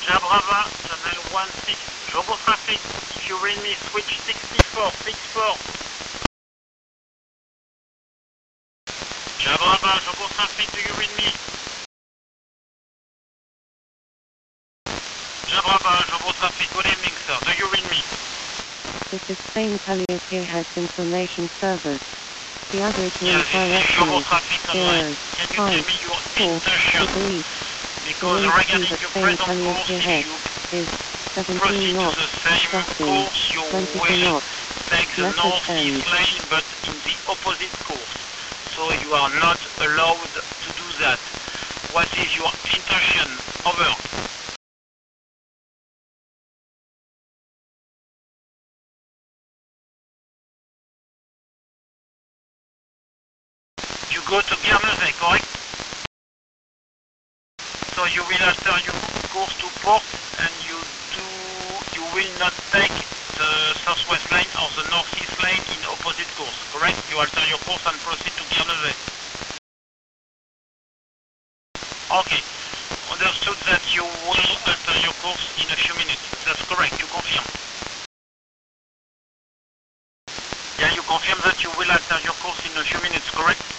Jabrava, channel 16, Jobo traffic, if you read me, switch 64, 64. Jabrava, Jobo traffic, do you read me? Jabrava, Jobo traffic, good evening sir, do you read me? This is Spain Calliope has information service. The average wind Jobo direction traffic online. Can you tell me your intention? degrees. Because The wind regarding speed your at Spain present Calliope course, head if you is 17 proceed to knots, the same crossing course, you 22 will knots, take the leftward northeast end. lane, but in the opposite course. So you are not allowed to do that. What is your intention? Over. You go to Guernesey, correct? So you will alter your course to port, and you will not take the southwest lane or the northeast lane in opposite course, correct? You alter your course and proceed to Guernesey. Okay, understood that you will alter your course in a few minutes. That's correct, you confirm. Yeah, you confirm that you will alter your course in a few minutes, correct?